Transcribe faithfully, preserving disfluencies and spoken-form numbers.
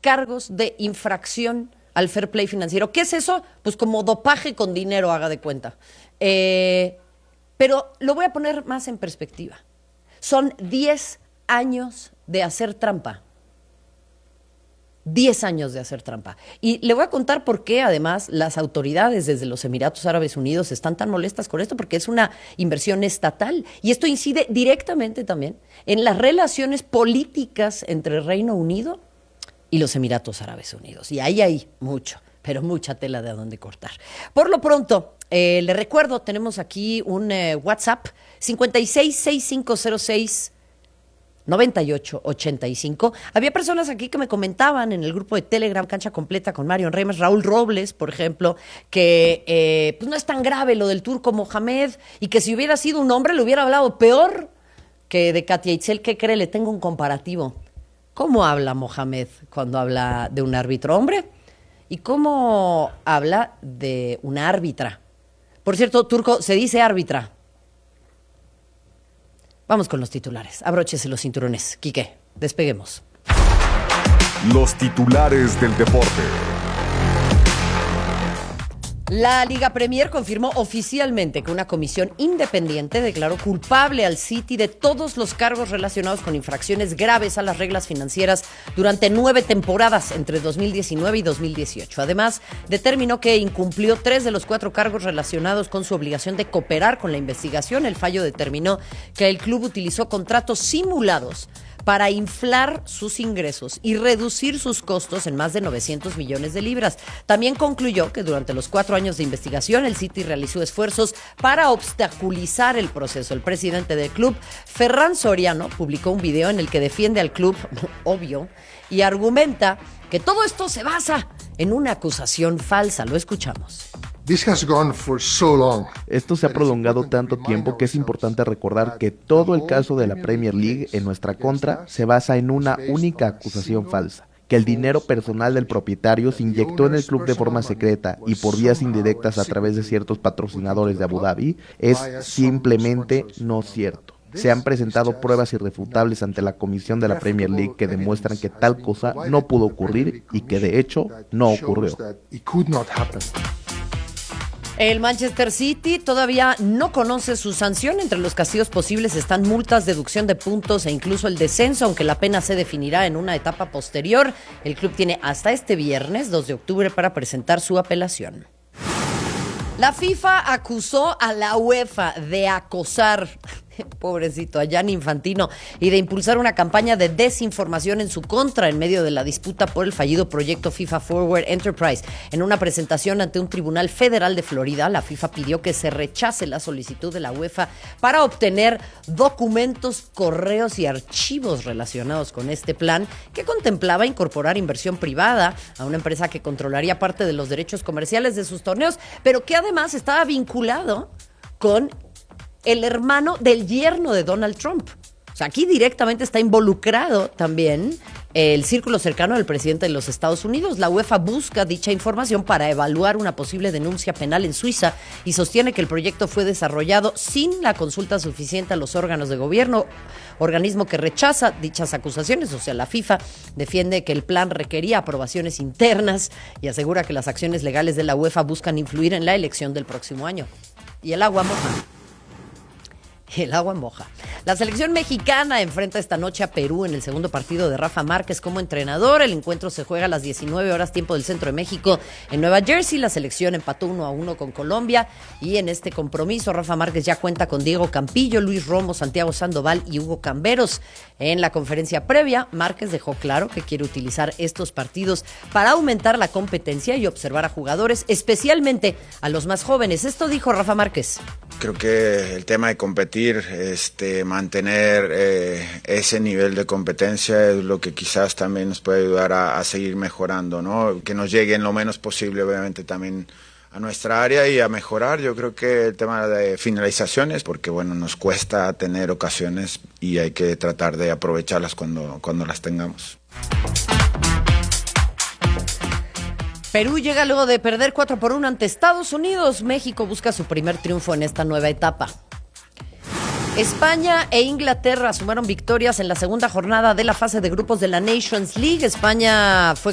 cargos de infracción al fair play financiero. ¿Qué es eso? Pues como dopaje con dinero, haga de cuenta. Eh, pero lo voy a poner más en perspectiva. Son diez años de hacer trampa. diez años de hacer trampa. Y le voy a contar por qué, además, las autoridades desde los Emiratos Árabes Unidos están tan molestas con esto, porque es una inversión estatal. Y esto incide directamente también en las relaciones políticas entre Reino Unido y los Emiratos Árabes Unidos. Y ahí hay mucho, pero mucha tela de a dónde cortar. Por lo pronto, eh, le recuerdo, tenemos aquí un eh, WhatsApp, cincuenta y seis, sesenta y cinco cero seis, noventa y ocho ochenta y cinco. Había personas aquí que me comentaban en el grupo de Telegram Cancha Completa con Mario Remes, Raúl Robles, por ejemplo, que eh, pues no es tan grave lo del turco Mohamed y que si hubiera sido un hombre le hubiera hablado peor que de Katia Itzel. ¿Qué cree? Le tengo un comparativo. ¿Cómo habla Mohamed cuando habla de un árbitro hombre? ¿Y cómo habla de una árbitra? Por cierto, turco, se dice árbitra. Vamos con los titulares. Abróchese los cinturones. Quique, despeguemos. Los titulares del deporte. La Liga Premier confirmó oficialmente que una comisión independiente declaró culpable al City de todos los cargos relacionados con infracciones graves a las reglas financieras durante nueve temporadas entre dos mil diecinueve y dos mil dieciocho. Además, determinó que incumplió tres de los cuatro cargos relacionados con su obligación de cooperar con la investigación. El fallo determinó que el club utilizó contratos simulados para inflar sus ingresos y reducir sus costos en más de novecientos millones de libras. También concluyó que durante los cuatro años de investigación, el City realizó esfuerzos para obstaculizar el proceso. El presidente del club, Ferran Soriano, publicó un video en el que defiende al club, obvio, y argumenta que todo esto se basa en una acusación falsa. Lo escuchamos. Esto se ha prolongado tanto tiempo que es importante recordar que todo el caso de la Premier League en nuestra contra se basa en una única acusación falsa, que el dinero personal del propietario se inyectó en el club de forma secreta y por vías indirectas a través de ciertos patrocinadores de Abu Dhabi, es simplemente no cierto. Se han presentado pruebas irrefutables ante la comisión de la Premier League que demuestran que tal cosa no pudo ocurrir y que de hecho no ocurrió. El Manchester City todavía no conoce su sanción. Entre los castigos posibles están multas, deducción de puntos e incluso el descenso, aunque la pena se definirá en una etapa posterior. El club tiene hasta este viernes, dos de octubre, para presentar su apelación. La FIFA acusó a la UEFA de acosar, pobrecito, a Gianni Infantino, y de impulsar una campaña de desinformación en su contra en medio de la disputa por el fallido proyecto FIFA Forward Enterprise. En una presentación ante un tribunal federal de Florida, la FIFA pidió que se rechace la solicitud de la UEFA para obtener documentos, correos y archivos relacionados con este plan, que contemplaba incorporar inversión privada a una empresa que controlaría parte de los derechos comerciales de sus torneos, pero que además estaba vinculado con el hermano del yerno de Donald Trump. O sea, aquí directamente está involucrado también el círculo cercano del presidente de los Estados Unidos. La UEFA busca dicha información para evaluar una posible denuncia penal en Suiza y sostiene que el proyecto fue desarrollado sin la consulta suficiente a los órganos de gobierno, organismo que rechaza dichas acusaciones. O sea, la FIFA defiende que el plan requería aprobaciones internas y asegura que las acciones legales de la UEFA buscan influir en la elección del próximo año. Y el agua moja. El agua moja. La selección mexicana enfrenta esta noche a Perú en el segundo partido de Rafa Márquez como entrenador. El encuentro se juega a las diecinueve horas tiempo del centro de México en Nueva Jersey. La selección empató uno a uno con Colombia y en este compromiso Rafa Márquez ya cuenta con Diego Campillo, Luis Romo, Santiago Sandoval y Hugo Camberos. En la conferencia previa, Márquez dejó claro que quiere utilizar estos partidos para aumentar la competencia y observar a jugadores, especialmente a los más jóvenes. Esto dijo Rafa Márquez. Creo que el tema de competir, este, mantener eh, ese nivel de competencia es lo que quizás también nos puede ayudar a, a seguir mejorando, ¿no? Que nos llegue en lo menos posible, obviamente, también a nuestra área y a mejorar. Yo creo que el tema de finalizaciones, porque bueno, nos cuesta tener ocasiones y hay que tratar de aprovecharlas cuando, cuando las tengamos. Perú llega luego de perder cuatro por uno ante Estados Unidos. México busca su primer triunfo en esta nueva etapa. España e Inglaterra sumaron victorias en la segunda jornada de la fase de grupos de la Nations League. España fue